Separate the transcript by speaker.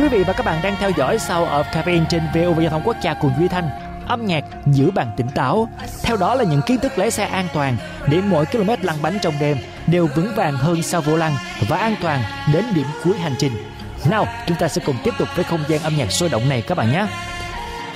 Speaker 1: Quý vị và các bạn đang theo dõi Sound of Caffeine trên VOV Giao thông Quốc gia cùng Duy Thanh. Âm nhạc giữ bạn tỉnh táo. Theo đó là những kiến thức lái xe an toàn để mỗi km lăn bánh trong đêm đều vững vàng hơn sau vô lăng và an toàn đến điểm cuối hành trình. Nào, chúng ta sẽ cùng tiếp tục với không gian âm nhạc sôi động này các bạn nhé.